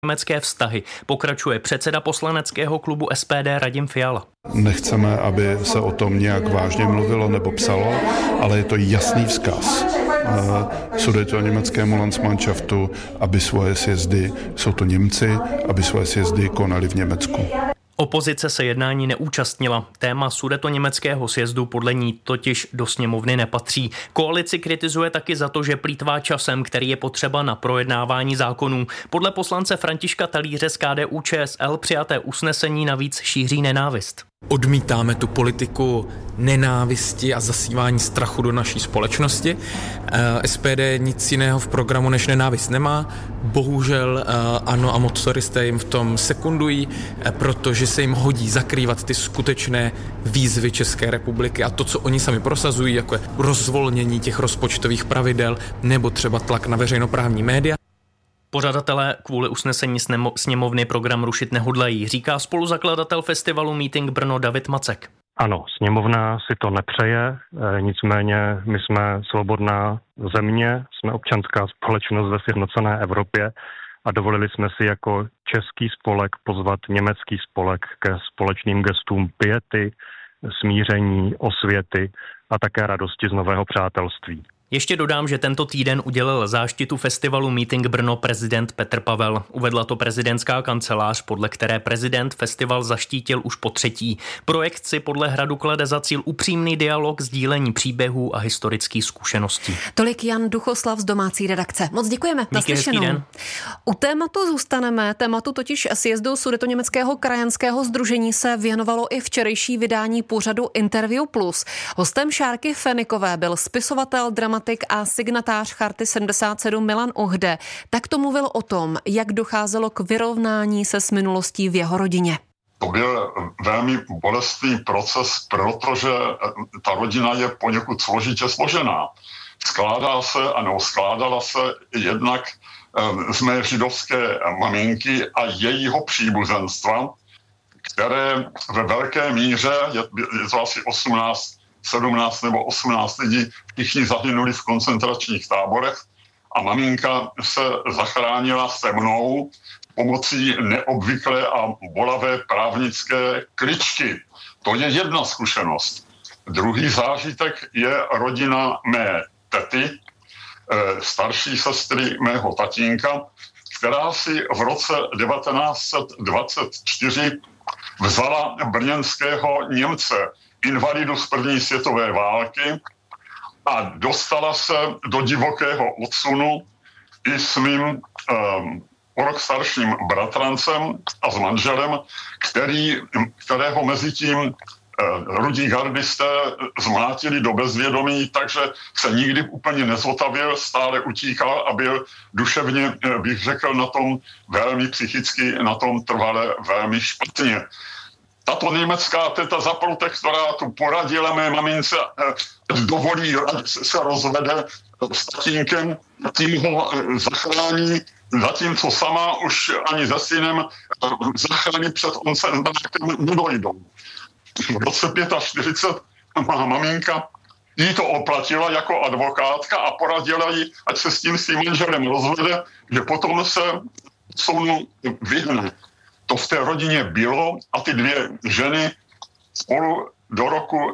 německé vztahy, pokračuje předseda poslaneckého klubu SPD Radim Fiala. Nechceme, aby se o tom nějak vážně mluvilo nebo psalo, ale je to jasný vzkaz sudetoněmeckému Landsmannschaftu, aby svoje sjezdy, jsou to Němci, aby svoje sjezdy konali v Německu. Opozice se jednání neúčastnila. Téma sudetoněmeckého sjezdu podle ní totiž do sněmovny nepatří. Koalici kritizuje taky za to, že plýtvá časem, který je potřeba na projednávání zákonů. Podle poslance Františka Talíře z KDU-ČSL přijaté usnesení navíc šíří nenávist. Odmítáme tu politiku nenávisti a zasívání strachu do naší společnosti. SPD nic jiného v programu než nenávist nemá. Bohužel ANO a motoristé jim v tom sekundují, protože se jim hodí zakrývat ty skutečné výzvy České republiky a to, co oni sami prosazují, jako je rozvolnění těch rozpočtových pravidel nebo třeba tlak na veřejnoprávní média. Pořadatelé kvůli usnesení sněmovny program rušit nehodlají, říká spoluzakladatel festivalu Meeting Brno David Macek. Ano, sněmovna si to nepřeje, nicméně my jsme svobodná země, jsme občanská společnost ve sjednocené Evropě a dovolili jsme si jako český spolek pozvat německý spolek ke společným gestům piety, smíření, osvěty a také radosti z nového přátelství. Ještě dodám, že tento týden udělil záštitu festivalu Meeting Brno prezident Petr Pavel. Uvedla to prezidentská kancelář, podle které prezident festival zaštítil už po třetí. Projekt si podle Hradu klade za cíl upřímný dialog, sdílení příběhů a historických zkušeností. Tolik Jan Duchoslav z domácí redakce. Moc děkujeme. Naslyšenou. U tématu zůstaneme. Tématu totiž sjezdu Sudetoněmeckého krajanského sdružení se věnovalo i včerejší vydání pořadu Interview Plus. Hostem Šárky Fenikové byl spisovatel, dramatik a signatář Charty 77 Milan Uhde. Tak to mluvil o tom, jak docházelo k vyrovnání se s minulostí v jeho rodině. To byl velmi bolestný proces, protože ta rodina je poněkud složitě složená. Skládala se jednak z mé židovské maminky a jejího příbuzenstva, které ve velké míře, je to asi 17 nebo 18 lidí, všichni zahynuli v koncentračních táborech a maminka se zachránila se mnou pomocí neobvyklé a bolavé právnické kličky. To je jedna zkušenost. Druhý zážitek je rodina mé tety, starší sestry mého tatínka, která si v roce 1924 vzala brněnského Němce, invalidu z první světové války a dostala se do divokého odsunu i s mým o rok starším bratrancem a s manželem, kterého mezi tím rudí gardisté zmlátili do bezvědomí, takže se nikdy úplně nezotavil, stále utíkal a byl duševně, bych řekl, na tom velmi psychicky, na tom trvale velmi špatně. Tato německá teta za protektorátu poradila mé mamince, dovolí, se rozvede s tatínkem, tím ho zachrání, zatímco sama už ani se synem zachrání před oncem nedojdou. V roce 45 má maminka jí to oplatila jako advokátka a poradila jí, ať se s tím svým manželem rozvede, že potom se sounu vyhne. To v té rodině bylo a ty dvě ženy spolu do roku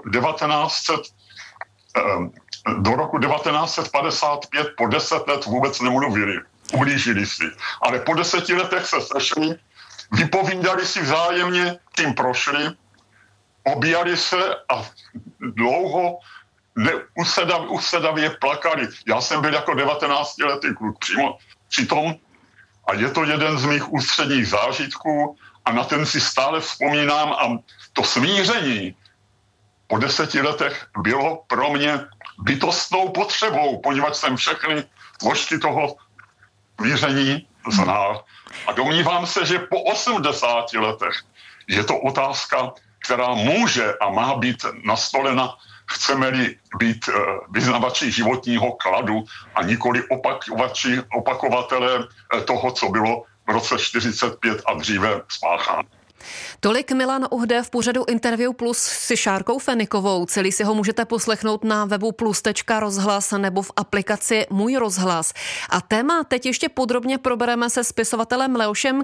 1955 po 10 let vůbec nemluvili. Ublížili si. Ale po 10 letech se sešli, vypovídali si vzájemně, tím prošli, objíjali se a dlouho usedavě plakali. Já jsem byl jako 19letý kluk přímo přitom a je to jeden z mých ústředních zážitků a na ten si stále vzpomínám a to smíření po 10 letech bylo pro mě bytostnou potřebou, poněvadž jsem všechny složky toho smíření znal. A domnívám se, že po 80 letech je to otázka, která může a má být nastolena, chceme-li být vyznavači životního kladu a nikoli opakovatelé toho, co bylo v roce 45 a dříve spácháno. Tolik Milan Uhde v pořadu Interview Plus s Šárkou Fenikovou. Celý si ho můžete poslechnout na webu plus.rozhlas nebo v aplikaci Můj rozhlas. A téma teď ještě podrobně probereme se spisovatelem Leošem